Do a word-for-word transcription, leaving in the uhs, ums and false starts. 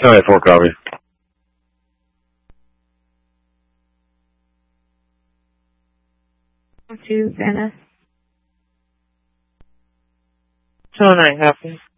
All right, four copy. Two, Santa. Two oh nine, copy.